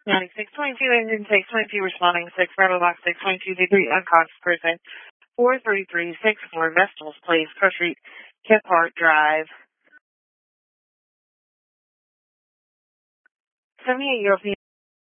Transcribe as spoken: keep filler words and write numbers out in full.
ninety-six twenty-two, engine six twenty-two, responding six, Bravo Box six twenty-two, degree unconscious person, four three three six four, Vestals Place, Crush Street, Kephart Drive. seventy-eight-year-old